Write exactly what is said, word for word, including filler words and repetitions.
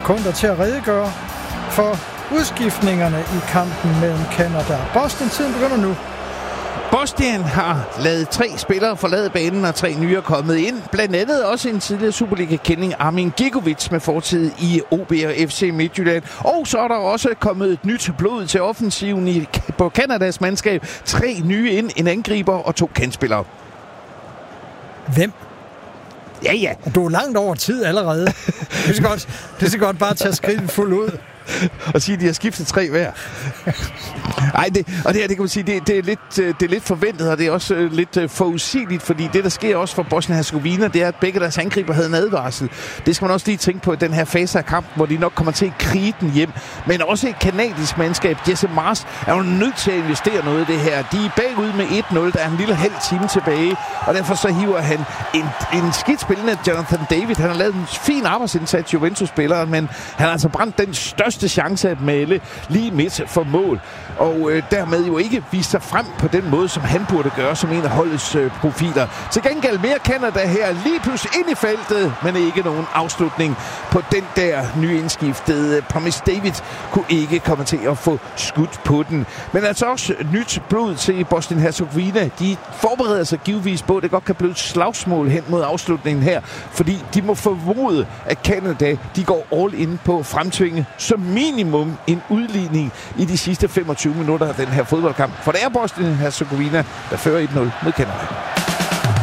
sekunder til at redegøre for udskiftningerne i kampen mellem Canada og Bosnien. Tiden begynder nu. Bosnien har lavet tre spillere forlade banen, og tre nye er kommet ind. Blandt andet også en tidligere Superliga-kending, Armin Gigovic, med fortid i O B og F C Midtjylland. Og så er der også kommet et nyt blod til offensiven i, på Canadas mandskab. Tre nye ind, en angriber og to kantspillere. Hvem? Ja, ja. Du er langt over tid allerede. Det skal godt, det skal godt bare tage skridtet fuldt ud. Og sige, at de har skiftet tre hver. Ej, det, og det her, det kan man sige, det, det, er lidt, det er lidt forventet, og det er også uh, lidt uh, forudsigeligt, fordi det, der sker også for Bosnien-Herzegovina, det er, at begge deres angriber havde en advarsel. Det skal man også lige tænke på i den her fase af kampen, hvor de nok kommer til at krige den hjem. Men også et kanadisk mandskab, Jesse Mars, er jo nødt til at investere noget i det her. De er bagud med et nul, der er en lille halv time tilbage, og derfor så hiver han en, en skidt spillende Jonathan David. Han har lavet en fin arbejdsindsats, Juventus-spilleren, men han har altså brændt den største chance at male lige midt for mål, og øh, dermed jo ikke vise sig frem på den måde, som han burde gøre som en af holdets øh, profiler. Til gengæld mere Canada her, lige pludselig ind i feltet, men ikke nogen afslutning på den der nye indskiftede Promise David kunne ikke komme til at få skudt på den. Men altså også nyt blod til Bosnien-Herzegovina. De forbereder sig givetvis på, at det godt kan blive et slagsmål hen mod afslutningen her, fordi de må formode, at Canada, de går all in på fremtvinge som minimum en udligning i de sidste femogtyve minutter af den her fodboldkamp. For det er Bosnien-Herzegovina, der fører et nul mod Canada.